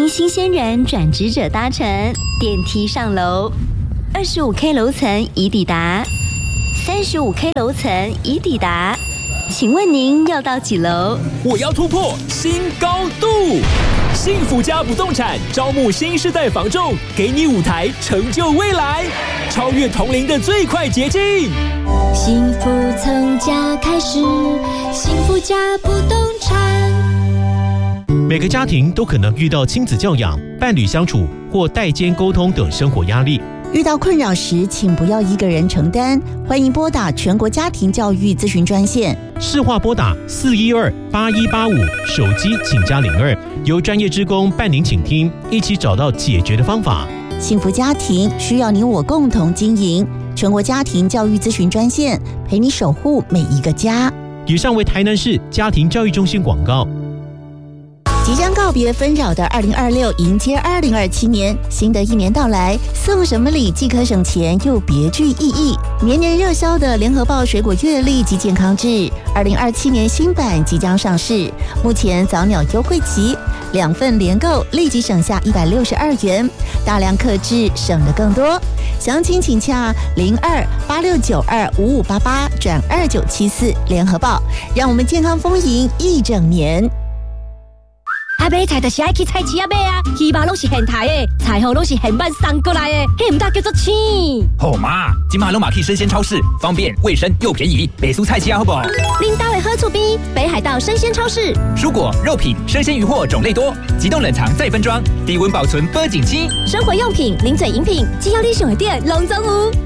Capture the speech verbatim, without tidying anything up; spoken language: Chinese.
因新鲜人转职者搭乘电梯上楼，二十五 K 楼层已抵达，三十五 K 楼层已抵达，请问您要到几楼？ 我要突破新高度！幸福家不动产招募新世代房仲，给你舞台成就未来，超越同龄的最快捷径。 幸福从家开始，幸福家不动产。 每个家庭都可能遇到亲子教养、伴侣相处或代间沟通等生活压力。 遇到困扰时，请不要一个人承担，欢迎拨打全国家庭教育咨询专线， 市话拨打四一二八一八五，手机请加零二，由专业志工伴您倾听，一起找到解决的方法。 幸福家庭需要你我共同经营，全国家庭教育咨询专线，陪你守护每一个家。 以上为台南市家庭教育中心广告。 即将告别纷扰的二零二六，迎接二零二七年，新的一年到来，送什么礼既可省钱又别具意义。年年热销的联合报水果月历及健康志，二零二七年新版即将上市，目前早鸟优惠期，两份联购立即省下一百六十二元，大量客制省得更多。详情请洽零二八六九二五五八八转二九七四联合报，让我们健康丰盈一整年。 啊，买菜就是爱去菜市啊买啊，鱼肉拢是现台的，菜货拢是现办送过来的，迄唔大叫做青。 好嘛，今嘛拢嘛去生鲜超市，方便、卫生又便宜，北苏菜市啊好不好？ 恁兜的好厝边，北海道生鲜超市， 蔬果、肉品、生鲜鱼货种类多，急冻冷藏再分装，低温保存保景期。 生活用品、零嘴饮品，只要你想的店，拢总有。